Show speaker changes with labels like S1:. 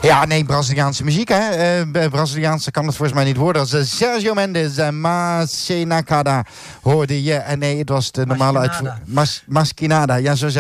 S1: Ja, nee, Braziliaanse muziek, hè. Braziliaanse kan het volgens mij niet worden. Als Sergio Mendes, Machinacada hoorde je. En nee, het was de normale uitvoering. Masquinada, ja, zo